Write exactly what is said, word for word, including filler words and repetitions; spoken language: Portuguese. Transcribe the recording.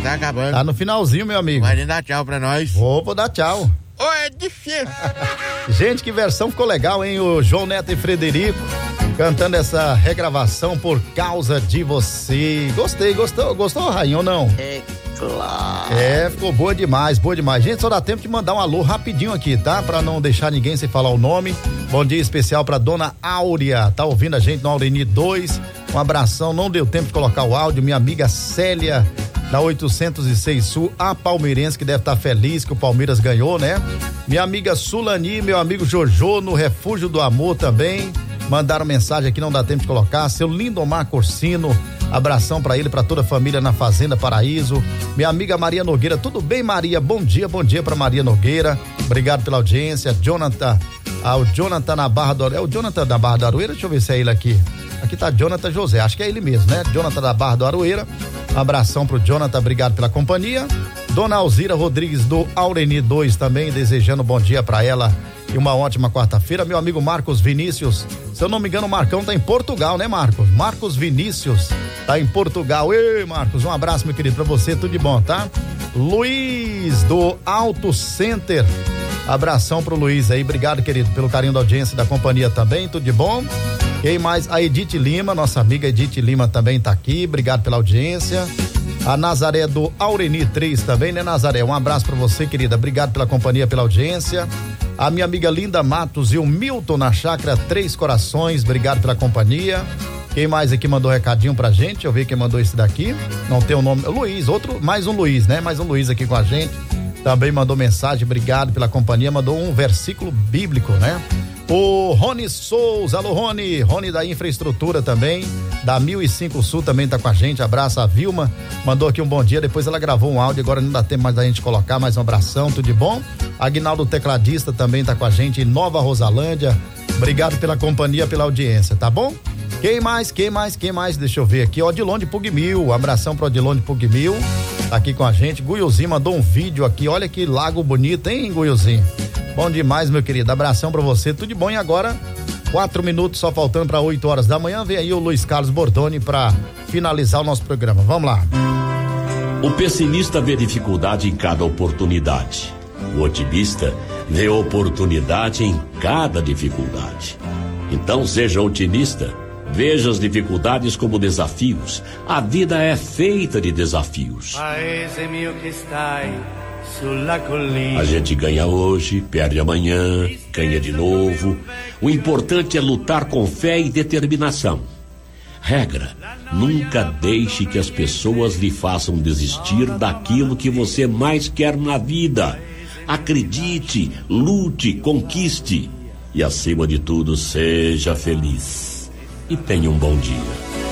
tá acabando. Tá no finalzinho, meu amigo. Vai dar tchau pra nós. Vou, vou dar tchau. Ô, é difícil. Gente, que versão ficou legal, hein? O João Neto e Frederico cantando essa regravação Por Causa de Você. Gostei, gostou, gostou, Rainha, ou não? É claro. É, ficou boa demais, boa demais. Gente, só dá tempo de mandar um alô rapidinho aqui, tá? Pra não deixar ninguém sem falar o nome. Bom dia especial pra dona Áurea, tá ouvindo a gente no Aureni dois. Um abração, não deu tempo de colocar o áudio. Minha amiga Célia, da oitocentos e seis Sul, a palmeirense que deve estar feliz que o Palmeiras ganhou, né? Minha amiga Sulani, meu amigo Jojo, no Refúgio do Amor também. Mandaram mensagem aqui, não dá tempo de colocar. Seu Lindomar Corsino, abração pra ele, pra toda a família na Fazenda Paraíso. Minha amiga Maria Nogueira, tudo bem, Maria? Bom dia, bom dia pra Maria Nogueira. Obrigado pela audiência. Jonathan, ah, o Jonathan na Barra do Aroeira. É o Jonathan da Barra do Aroeira? Deixa eu ver se é ele aqui. Aqui tá Jonathan José, acho que é ele mesmo, né? Jonathan da Barra do Aroeira. Um abração pro Jonathan, obrigado pela companhia. Dona Alzira Rodrigues do Aureni dois também, desejando bom dia pra ela e uma ótima quarta-feira. Meu amigo Marcos Vinícius, se eu não me engano, o Marcão tá em Portugal, né, Marcos? Marcos Vinícius tá em Portugal. Ei, Marcos, um abraço, meu querido, pra você, tudo de bom, tá? Luiz do Auto Center, abração pro Luiz aí, obrigado, querido, pelo carinho da audiência e da companhia também, tudo de bom? Quem mais? A Edith Lima, nossa amiga Edith Lima também tá aqui, obrigado pela audiência. A Nazaré do Aureni três também, né, Nazaré? Um abraço pra você, querida, obrigado pela companhia, pela audiência. A minha amiga Linda Matos e o Milton na Chácara Três Corações, obrigado pela companhia. Quem mais aqui mandou recadinho pra gente? Deixa eu ver quem mandou esse daqui. Não tem o nome. Luiz, outro, mais um Luiz, né? Mais um Luiz aqui com a gente. Também mandou mensagem, obrigado pela companhia. Mandou um versículo bíblico, né? O Rony Souza, alô Rony, Rony da Infraestrutura também, da mil e cinco Sul também tá com a gente, abraço a Vilma, mandou aqui um bom dia, depois ela gravou um áudio, agora não dá tempo mais da gente colocar, mais um abração, tudo de bom. Aguinaldo Tecladista também tá com a gente em Nova Rosalândia, obrigado pela companhia, pela audiência, tá bom? Quem mais, quem mais, quem mais, deixa eu ver aqui, Odilon de Pugmil, um abração pro Odilon de Pugmil, tá aqui com a gente. Guiuzinho mandou um vídeo aqui, olha que lago bonito, hein, Guiuzinho? Bom demais, meu querido, abração pra você, tudo de bom. E agora, quatro minutos só faltando para oito horas da manhã, vem aí o Luiz Carlos Bordoni pra finalizar o nosso programa, vamos lá. O pessimista vê dificuldade em cada oportunidade, o otimista vê oportunidade em cada dificuldade. Então seja otimista, veja as dificuldades como desafios, a vida é feita de desafios. A gente ganha hoje, perde amanhã, ganha de novo. O importante é lutar com fé e determinação. Regra: nunca deixe que as pessoas lhe façam desistir daquilo que você mais quer na vida. Acredite, lute, conquiste e, acima de tudo, seja feliz. E tenha um bom dia.